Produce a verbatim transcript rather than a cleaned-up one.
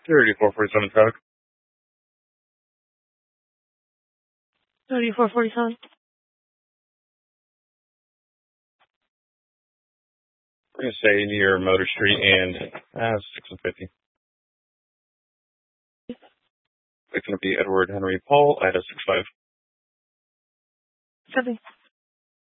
thirty-four forty-seven traffic. thirty-four forty-seven. We're going to stay near Motor Street and uh, six and fifty. It's going to be Edward Henry Paul at a six five. Copy.